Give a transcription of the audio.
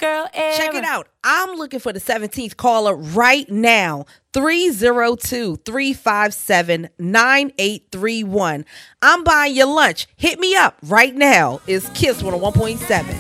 girl era. Check it out. I'm looking for the 17th caller right now. 302-357-9831. I'm buying your lunch. Hit me up right now. It's Kiss 101.7.